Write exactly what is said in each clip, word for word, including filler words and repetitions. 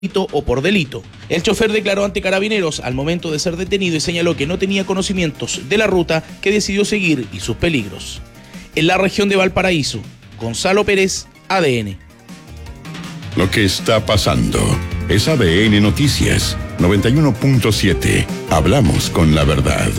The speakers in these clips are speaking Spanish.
o por delito. El chofer declaró ante Carabineros al momento de ser detenido y señaló que no tenía conocimientos de la ruta que decidió seguir y sus peligros. En la región de Valparaíso, Gonzalo Pérez, A D N. Lo que está pasando es A D N Noticias noventa y uno punto siete. Hablamos con la verdad.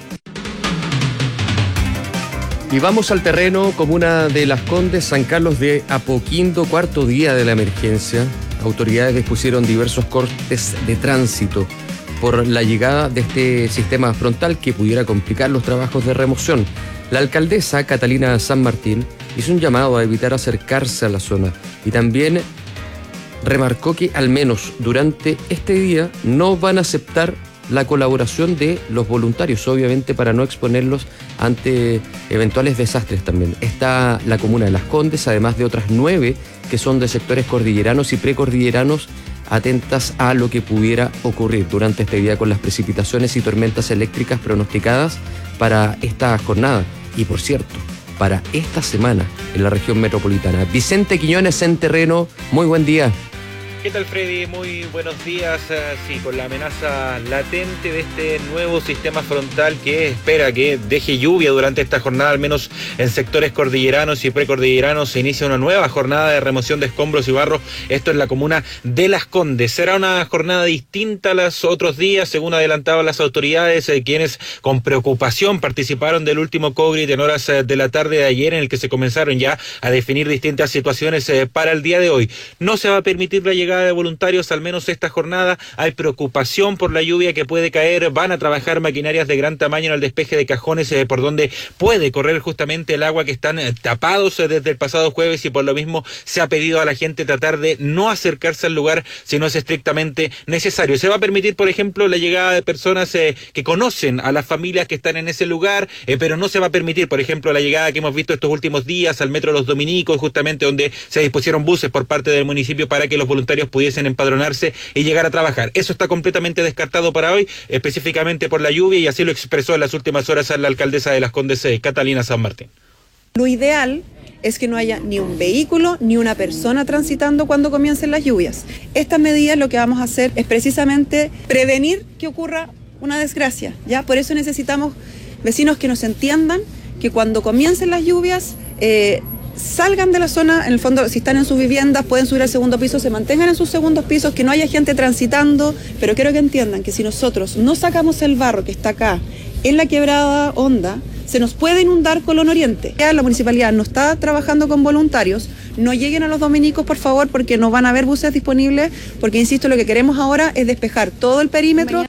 Y vamos al terreno, comuna de Las Condes, San Carlos de Apoquindo, cuarto día de la emergencia. Autoridades dispusieron diversos cortes de tránsito por la llegada de este sistema frontal que pudiera complicar los trabajos de remoción. La alcaldesa Catalina San Martín hizo un llamado a evitar acercarse a la zona y también remarcó que al menos durante este día no van a aceptar la colaboración de los voluntarios, obviamente para no exponerlos ante eventuales desastres también. Está la comuna de Las Condes, además de otras nueve que son de sectores cordilleranos y precordilleranos, atentas a lo que pudiera ocurrir durante este día con las precipitaciones y tormentas eléctricas pronosticadas para esta jornada y, por cierto, para esta semana en la región metropolitana. Vicente Quiñones en terreno, muy buen día. ¿Qué tal, Freddy? Muy buenos días. Sí, con la amenaza latente de este nuevo sistema frontal que espera que deje lluvia durante esta jornada, al menos en sectores cordilleranos y precordilleranos, se inicia una nueva jornada de remoción de escombros y barro. Esto es la comuna de Las Condes. Será una jornada distinta a los otros días, según adelantaban las autoridades, eh, quienes con preocupación participaron del último COGRIT en horas eh, de la tarde de ayer, en el que se comenzaron ya a definir distintas situaciones eh, para el día de hoy. No se va a permitir la llegada de voluntarios, al menos esta jornada. Hay preocupación por la lluvia que puede caer. Van a trabajar maquinarias de gran tamaño en el despeje de cajones eh, por donde puede correr justamente el agua, que están eh, tapados eh, desde el pasado jueves, y por lo mismo se ha pedido a la gente tratar de no acercarse al lugar si no es estrictamente necesario. Se va a permitir, por ejemplo, la llegada de personas eh, que conocen a las familias que están en ese lugar, eh, pero no se va a permitir, por ejemplo, la llegada que hemos visto estos últimos días al Metro Los Dominicos, justamente donde se dispusieron buses por parte del municipio para que los voluntarios pudiesen empadronarse y llegar a trabajar. Eso está completamente descartado para hoy, específicamente por la lluvia, y así lo expresó en las últimas horas la alcaldesa de Las Condes, Catalina San Martín. Lo ideal es que no haya ni un vehículo ni una persona transitando cuando comiencen las lluvias. Estas medidas lo que vamos a hacer es precisamente prevenir que ocurra una desgracia, ¿ya? Por eso necesitamos vecinos que nos entiendan que cuando comiencen las lluvias eh, salgan de la zona. En el fondo, si están en sus viviendas, pueden subir al segundo piso, se mantengan en sus segundos pisos, que no haya gente transitando, pero quiero que entiendan que si nosotros no sacamos el barro que está acá, en la quebrada Honda, se nos puede inundar Colón Oriente. Ya la municipalidad no está trabajando con voluntarios, no lleguen a los dominicos, por favor, porque no van a haber buses disponibles, porque, insisto, lo que queremos ahora es despejar todo el perímetro.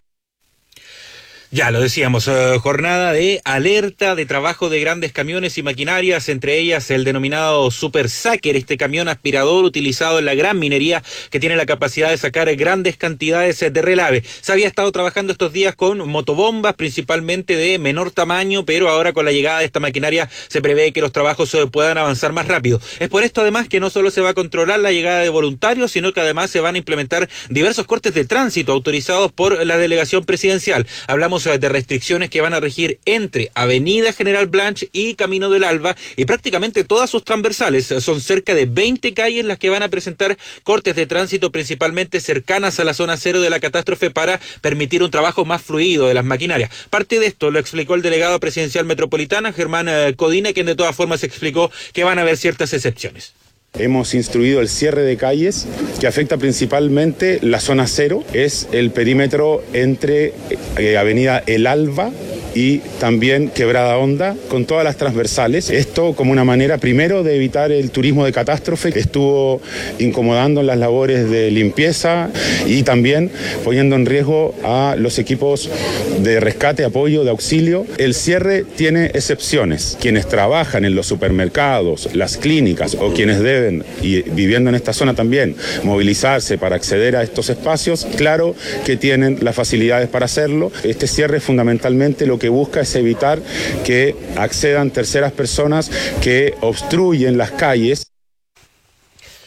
Ya lo decíamos, eh, jornada de alerta de trabajo de grandes camiones y maquinarias, entre ellas el denominado Super Sacker, este camión aspirador utilizado en la gran minería que tiene la capacidad de sacar grandes cantidades de relave. Se había estado trabajando estos días con motobombas, principalmente de menor tamaño, pero ahora con la llegada de esta maquinaria se prevé que los trabajos eh, puedan avanzar más rápido. Es por esto además que no solo se va a controlar la llegada de voluntarios, sino que además se van a implementar diversos cortes de tránsito autorizados por la delegación presidencial. Hablamos de restricciones que van a regir entre Avenida General Blanch y Camino del Alba, y prácticamente todas sus transversales. Son cerca de veinte calles las que van a presentar cortes de tránsito, principalmente cercanas a la zona cero de la catástrofe, para permitir un trabajo más fluido de las maquinarias. Parte de esto lo explicó el delegado presidencial metropolitano, Germán Codina, quien de todas formas explicó que van a haber ciertas excepciones. Hemos instruido el cierre de calles que afecta principalmente la zona cero, es el perímetro entre eh, Avenida El Alba y también Quebrada Honda, con todas las transversales. Esto como una manera primero de evitar el turismo de catástrofe, que estuvo incomodando en las labores de limpieza y también poniendo en riesgo a los equipos de rescate, apoyo, de auxilio. El cierre tiene excepciones. Quienes trabajan en los supermercados, las clínicas, o quienes deben, y viviendo en esta zona también, movilizarse para acceder a estos espacios, claro que tienen las facilidades para hacerlo. Este cierre fundamentalmente lo que busca es evitar que accedan terceras personas que obstruyen las calles.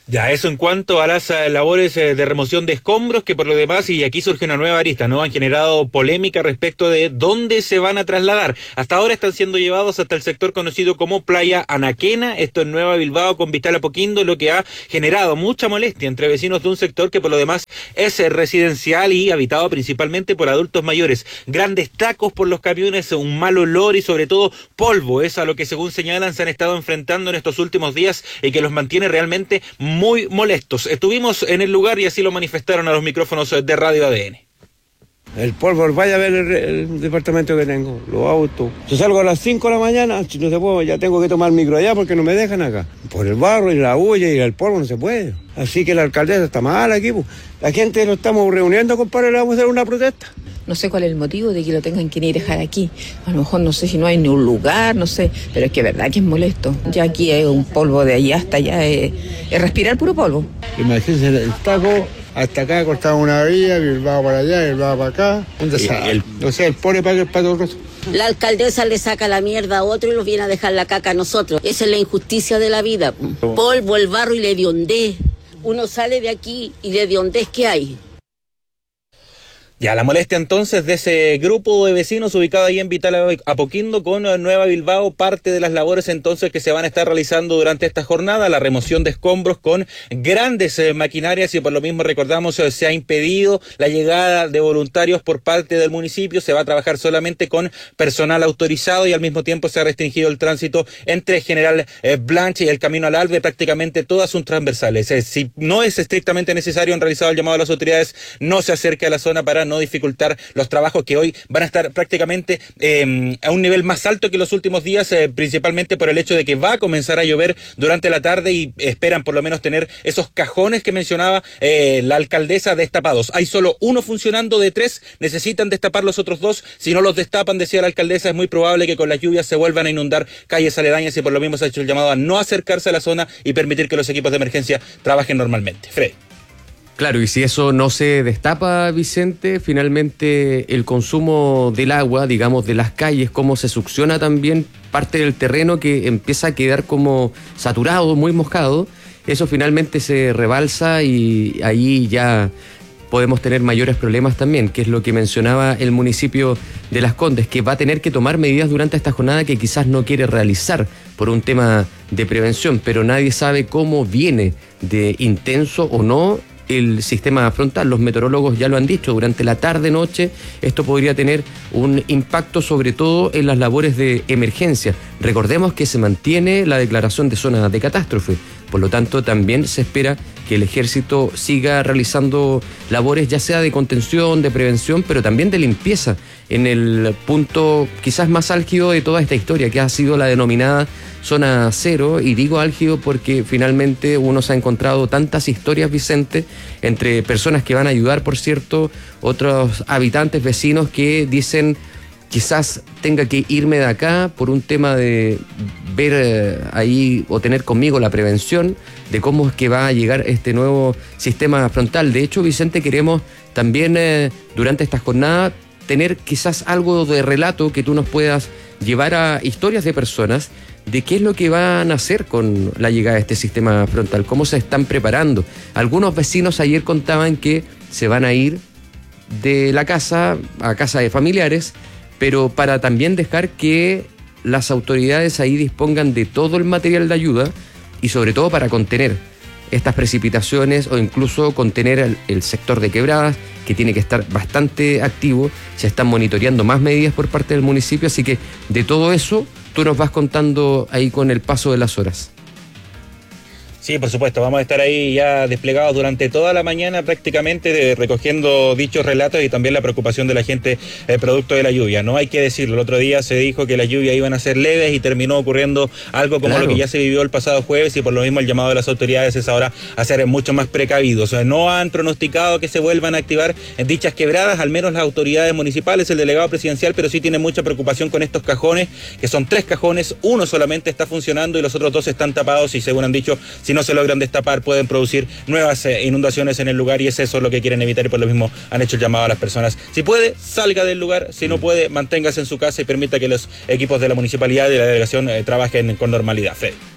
Ya, eso en cuanto a las uh, labores uh, de remoción de escombros, que por lo demás, y aquí surge una nueva arista, ¿no? Han generado polémica respecto de dónde se van a trasladar. Hasta ahora están siendo llevados hasta el sector conocido como Playa Anaquena, esto en Nueva Bilbao con Vital Apoquindo, lo que ha generado mucha molestia entre vecinos de un sector que por lo demás es uh, residencial y habitado principalmente por adultos mayores. Grandes tacos por los camiones, un mal olor y sobre todo polvo, es a lo que según señalan se han estado enfrentando en estos últimos días y que los mantiene realmente muy molestos. Estuvimos en el lugar y así lo manifestaron a los micrófonos de Radio A D N. El polvo, vaya a ver el, el departamento que tengo, los autos. Yo salgo a las cinco de la mañana, si no se puede, ya tengo que tomar micro allá porque no me dejan acá. Por el barro y la bulla y el polvo no se puede. Así que la alcaldesa está mal aquí, pues. La gente lo estamos reuniendo, compadre, le vamos a hacer una protesta. No sé cuál es el motivo de que lo tengan que ir a dejar aquí. A lo mejor no sé si no hay ni un lugar, no sé. Pero es que es verdad que es molesto. Ya aquí hay un polvo de allá hasta allá. Es, es respirar puro polvo. Imagínense el taco, hasta acá cortado una vía, Bilbao para allá, Bilbao para acá. ¿Dónde está? El, o sea, el pone para que para todo eso. La alcaldesa le saca la mierda a otro y nos viene a dejar la caca a nosotros. Esa es la injusticia de la vida. Polvo, el barro y la hediondez. Uno sale de aquí y de hediondez, ¿qué hay? Ya, la molestia entonces de ese grupo de vecinos ubicado ahí en Vital Apoquindo con Nueva Bilbao, parte de las labores entonces que se van a estar realizando durante esta jornada, la remoción de escombros con grandes eh, maquinarias y por lo mismo recordamos eh, se ha impedido la llegada de voluntarios por parte del municipio, se va a trabajar solamente con personal autorizado y al mismo tiempo se ha restringido el tránsito entre General eh, Blanche y el Camino al Albe, prácticamente todas son transversales. Eh, si no es estrictamente necesario, han realizado el llamado a las autoridades, no se acerque a la zona para no dificultar los trabajos que hoy van a estar prácticamente eh, a un nivel más alto que los últimos días, eh, principalmente por el hecho de que va a comenzar a llover durante la tarde y esperan por lo menos tener esos cajones que mencionaba eh, la alcaldesa destapados. Hay solo uno funcionando de tres, necesitan destapar los otros dos, si no los destapan, decía la alcaldesa, es muy probable que con las lluvias se vuelvan a inundar calles aledañas y por lo mismo se ha hecho el llamado a no acercarse a la zona y permitir que los equipos de emergencia trabajen normalmente. Fred. Claro, y si eso no se destapa, Vicente, finalmente el consumo del agua, digamos, de las calles, cómo se succiona también parte del terreno que empieza a quedar como saturado, muy mojado, eso finalmente se rebalsa y ahí ya podemos tener mayores problemas también, que es lo que mencionaba el municipio de Las Condes, que va a tener que tomar medidas durante esta jornada que quizás no quiere realizar por un tema de prevención, pero nadie sabe cómo viene de intenso o no el sistema frontal. Los meteorólogos ya lo han dicho, durante la tarde-noche esto podría tener un impacto sobre todo en las labores de emergencia. Recordemos que se mantiene la declaración de zona de catástrofe, por lo tanto también se espera que el ejército siga realizando labores ya sea de contención, de prevención, pero también de limpieza en el punto quizás más álgido de toda esta historia, que ha sido la denominada zona cero, y digo álgido porque finalmente uno se ha encontrado tantas historias, Vicente, entre personas que van a ayudar, por cierto, otros habitantes, vecinos que dicen quizás tenga que irme de acá por un tema de ver eh, ahí o tener conmigo la prevención de cómo es que va a llegar este nuevo sistema frontal. De hecho, Vicente, queremos también eh, durante esta jornada tener quizás algo de relato que tú nos puedas llevar a historias de personas de qué es lo que van a hacer con la llegada de este sistema frontal, cómo se están preparando. Algunos vecinos ayer contaban que se van a ir de la casa a casa de familiares, pero para también dejar que las autoridades ahí dispongan de todo el material de ayuda y sobre todo para contener estas precipitaciones o incluso contener el, el sector de quebradas, que tiene que estar bastante activo. Se están monitoreando más medidas por parte del municipio, así que de todo eso tú nos vas contando ahí con el paso de las horas. Sí, por supuesto, vamos a estar ahí ya desplegados durante toda la mañana prácticamente de, recogiendo dichos relatos y también la preocupación de la gente eh, producto de la lluvia. No hay que decirlo, el otro día se dijo que las lluvias iban a ser leves y terminó ocurriendo algo como claro. Lo que ya se vivió el pasado jueves y por lo mismo el llamado de las autoridades es ahora a ser mucho más precavidos. O sea, no han pronosticado que se vuelvan a activar en dichas quebradas, al menos las autoridades municipales, el delegado presidencial, pero sí tiene mucha preocupación con estos cajones, que son tres cajones, uno solamente está funcionando y los otros dos están tapados y según han dicho, si no se logran destapar pueden producir nuevas eh, inundaciones en el lugar y es eso lo que quieren evitar y por lo mismo han hecho el llamado a las personas. Si puede, salga del lugar, si no puede, manténgase en su casa y permita que los equipos de la municipalidad y de la delegación eh, trabajen con normalidad. Fede.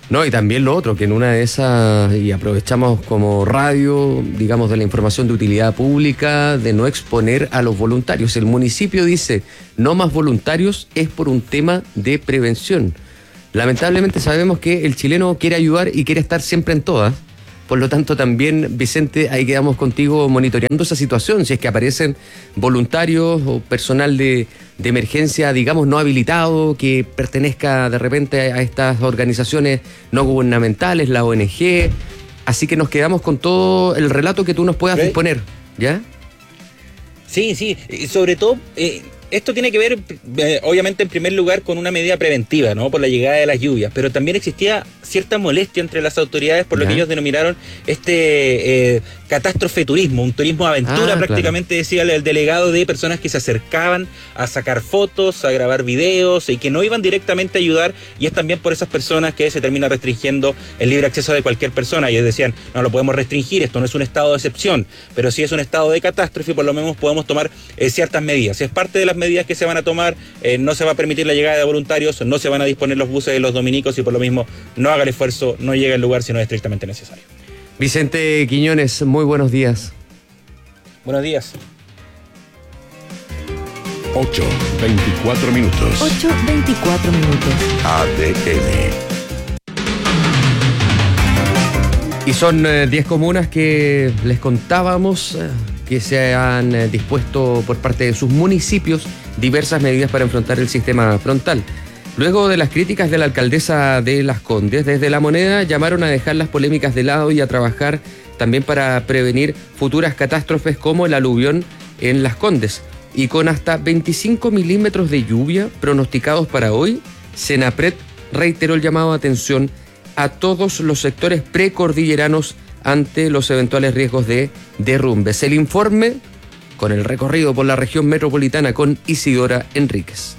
No, y también lo otro, que en una de esas, y aprovechamos como radio, digamos, de la información de utilidad pública, de no exponer a los voluntarios. El municipio dice, no más voluntarios, es por un tema de prevención. Lamentablemente sabemos que el chileno quiere ayudar y quiere estar siempre en todas. Por lo tanto, también, Vicente, ahí quedamos contigo monitoreando esa situación. Si es que aparecen voluntarios o personal de, de emergencia, digamos, no habilitado, que pertenezca de repente a estas organizaciones no gubernamentales, la O N G. Así que nos quedamos con todo el relato que tú nos puedas disponer, ¿ya? Sí, sí, y sobre todo... Eh... Esto tiene que ver, eh, obviamente, en primer lugar, con una medida preventiva, ¿no? Por la llegada de las lluvias, pero también existía cierta molestia entre las autoridades por lo ¿Ya? que ellos denominaron este eh, catástrofe turismo, un turismo aventura, ah, prácticamente, claro. Decía el delegado, de personas que se acercaban a sacar fotos, a grabar videos y que no iban directamente a ayudar, y es también por esas personas que se termina restringiendo el libre acceso de cualquier persona. Ellos decían, no lo podemos restringir, esto no es un estado de excepción, pero sí es un estado de catástrofe y por lo menos podemos tomar eh, ciertas medidas. Es parte de las medidas que se van a tomar, eh, no se va a permitir la llegada de voluntarios, no se van a disponer los buses de los dominicos y por lo mismo no haga el esfuerzo, no llegue al lugar si no es estrictamente necesario. Vicente Quiñones, muy buenos días. Buenos días. ocho, veinticuatro minutos. ocho, veinticuatro minutos. A D N. Y son diez eh, comunas que les contábamos eh, que se han eh, dispuesto por parte de sus municipios diversas medidas para enfrentar el sistema frontal. Luego de las críticas de la alcaldesa de Las Condes, desde La Moneda llamaron a dejar las polémicas de lado y a trabajar también para prevenir futuras catástrofes como el aluvión en Las Condes. Y con hasta veinticinco milímetros de lluvia pronosticados para hoy, Senapred reiteró el llamado de atención a todos los sectores precordilleranos ante los eventuales riesgos de derrumbes. El informe con el recorrido por la región metropolitana con Isidora Enríquez.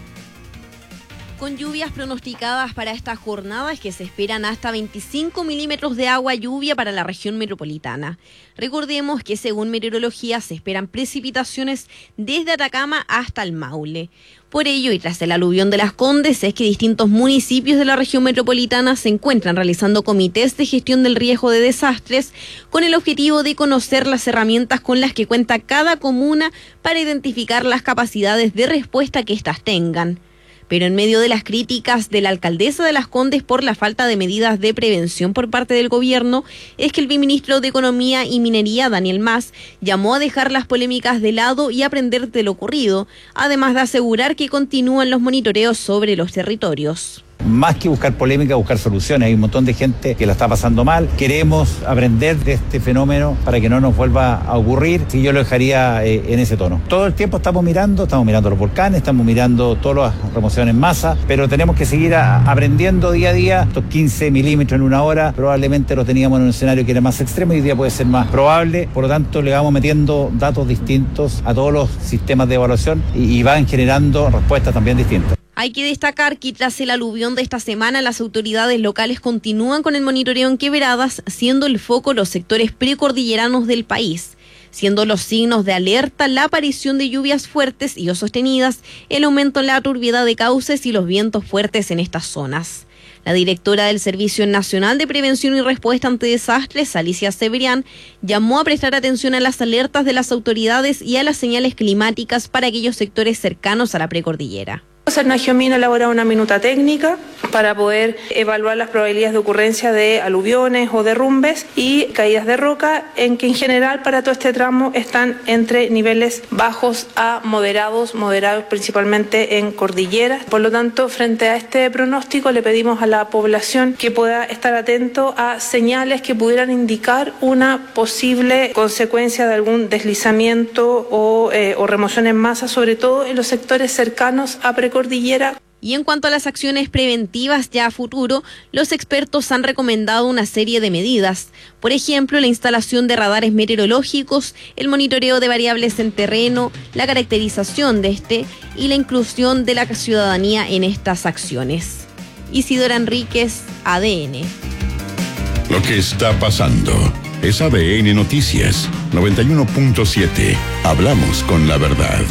Con lluvias pronosticadas para esta jornada es que se esperan hasta veinticinco milímetros de agua lluvia para la región metropolitana. Recordemos que según meteorología se esperan precipitaciones desde Atacama hasta el Maule. Por ello, y tras el aluvión de Las Condes, es que distintos municipios de la región metropolitana se encuentran realizando comités de gestión del riesgo de desastres con el objetivo de conocer las herramientas con las que cuenta cada comuna para identificar las capacidades de respuesta que éstas tengan. Pero en medio de las críticas de la alcaldesa de Las Condes por la falta de medidas de prevención por parte del gobierno, es que el viceministro de Economía y Minería, Daniel Mas, llamó a dejar las polémicas de lado y aprender de lo ocurrido, además de asegurar que continúan los monitoreos sobre los territorios. Más que buscar polémica, buscar soluciones. Hay un montón de gente que la está pasando mal. Queremos aprender de este fenómeno para que no nos vuelva a ocurrir. Y yo lo dejaría eh, en ese tono. Todo el tiempo estamos mirando, estamos mirando los volcanes, estamos mirando todas las remociones en masa, pero tenemos que seguir a, aprendiendo día a día. Estos quince milímetros en una hora probablemente lo teníamos en un escenario que era más extremo y hoy día puede ser más probable. Por lo tanto, le vamos metiendo datos distintos a todos los sistemas de evaluación y, y van generando respuestas también distintas. Hay que destacar que tras el aluvión de esta semana, las autoridades locales continúan con el monitoreo en quebradas, siendo el foco los sectores precordilleranos del país, siendo los signos de alerta la aparición de lluvias fuertes y o sostenidas, el aumento en la turbiedad de cauces y los vientos fuertes en estas zonas. La directora del Servicio Nacional de Prevención y Respuesta ante Desastres, Alicia Severian, llamó a prestar atención a las alertas de las autoridades y a las señales climáticas para aquellos sectores cercanos a la precordillera. Sernagiomín ha elaborado una minuta técnica para poder evaluar las probabilidades de ocurrencia de aluviones o derrumbes y caídas de roca, en que en general para todo este tramo están entre niveles bajos a moderados, moderados principalmente en cordilleras. Por lo tanto, frente a este pronóstico le pedimos a la población que pueda estar atento a señales que pudieran indicar una posible consecuencia de algún deslizamiento o, eh, o remoción en masa, sobre todo en los sectores cercanos a precordillera. Y en cuanto a las acciones preventivas ya a futuro, los expertos han recomendado una serie de medidas. Por ejemplo, la instalación de radares meteorológicos, el monitoreo de variables en terreno, la caracterización de este y la inclusión de la ciudadanía en estas acciones. Isidora Enríquez, A D N. Lo que está pasando es A D N Noticias noventa y uno punto siete. Hablamos con la verdad.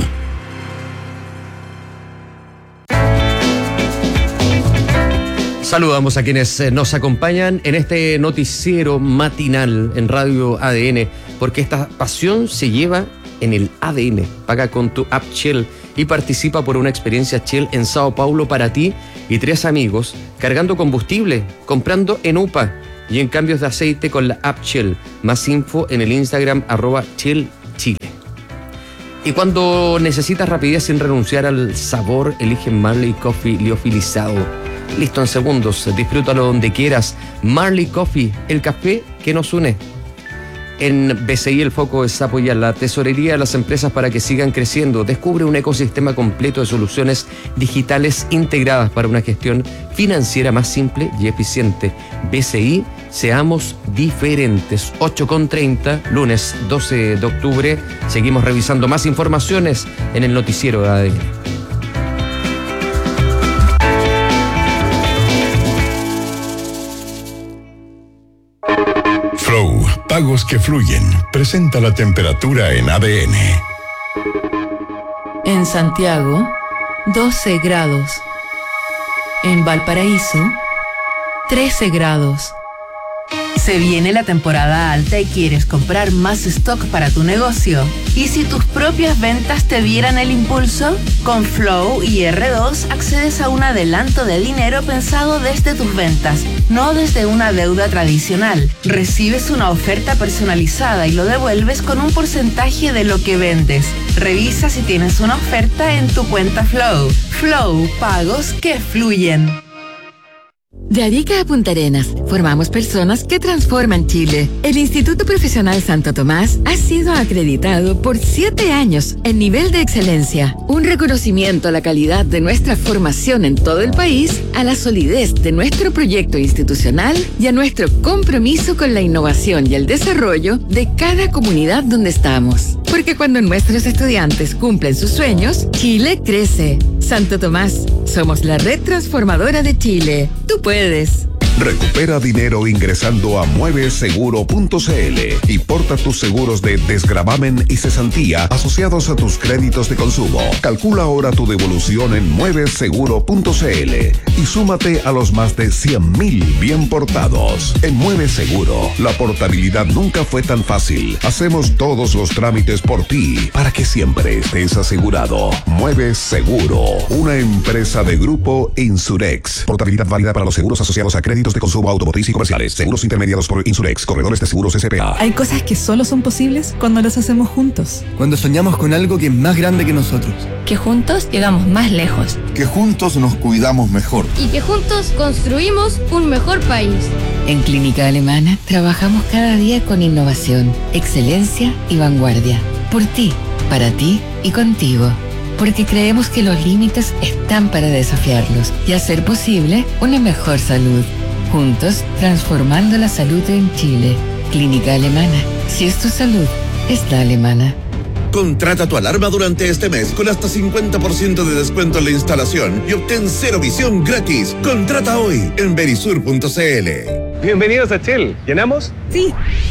Saludamos a quienes eh, nos acompañan en este noticiero matinal en Radio A D N, porque esta pasión se lleva en el A D N. Paga con tu app Shell y participa por una experiencia Shell en Sao Paulo para ti y tres amigos, cargando combustible, comprando en U P A y en cambios de aceite con la app Shell. Más info en el Instagram arroba Shell Chile. Y cuando necesitas rapidez sin renunciar al sabor, elige Marley Coffee liofilizado. Listo en segundos, disfrútalo donde quieras. Marley Coffee, el café que nos une. En B C I el foco es apoyar la tesorería de las empresas para que sigan creciendo. Descubre un ecosistema completo de soluciones digitales integradas para una gestión financiera más simple y eficiente. B C I, seamos diferentes. ocho con treinta, lunes doce de octubre. Seguimos revisando más informaciones en el noticiero de A D N. Flow, pagos que fluyen. Presenta la temperatura en A D N. En Santiago, doce grados. En Valparaíso, trece grados. Se viene la temporada alta y quieres comprar más stock para tu negocio. ¿Y si tus propias ventas te dieran el impulso? Con Flow y R dos accedes a un adelanto de dinero pensado desde tus ventas, no desde una deuda tradicional. Recibes una oferta personalizada y lo devuelves con un porcentaje de lo que vendes. Revisa si tienes una oferta en tu cuenta Flow. Flow, pagos que fluyen. De Arica a Punta Arenas, formamos personas que transforman Chile. El Instituto Profesional Santo Tomás ha sido acreditado por siete años en nivel de excelencia. Un reconocimiento a la calidad de nuestra formación en todo el país, a la solidez de nuestro proyecto institucional y a nuestro compromiso con la innovación y el desarrollo de cada comunidad donde estamos. Porque cuando nuestros estudiantes cumplen sus sueños, Chile crece. Santo Tomás, somos la red transformadora de Chile. Tú puedes. Recupera dinero ingresando a mueve seguro punto c l y porta tus seguros de desgravamen y cesantía asociados a tus créditos de consumo. Calcula ahora tu devolución en mueve seguro punto c l y súmate a los más de cien mil bien portados. En Mueve Seguro, la portabilidad nunca fue tan fácil. Hacemos todos los trámites por ti para que siempre estés asegurado. Mueve Seguro, una empresa de Grupo Insurex. Portabilidad válida para los seguros asociados a créditos de consumo automotriz y comerciales. Seguros intermediados por Insurex, corredores de seguros S P A. Hay cosas que solo son posibles cuando las hacemos juntos. Cuando soñamos con algo que es más grande que nosotros. Que juntos llegamos más lejos. Que juntos nos cuidamos mejor. Y que juntos construimos un mejor país. En Clínica Alemana trabajamos cada día con innovación, excelencia y vanguardia. Por ti, para ti y contigo. Porque creemos que los límites están para desafiarlos y hacer posible una mejor salud. Juntos, transformando la salud en Chile. Clínica Alemana. Si es tu salud, es la alemana. Contrata tu alarma durante este mes con hasta cincuenta por ciento de descuento en la instalación y obtén cero visión gratis. Contrata hoy en verisur punto c l. Bienvenidos a Shell. ¿Llenamos? Sí.